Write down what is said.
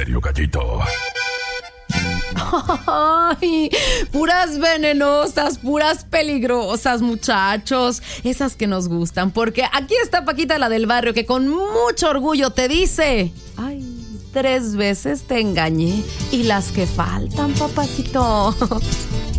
serio, gallito. Ay, puras venenosas, puras peligrosas, muchachos. Esas que nos gustan, porque aquí está Paquita, la del barrio, que con mucho orgullo te dice: ay, 3 veces te engañé y las que faltan, papacito.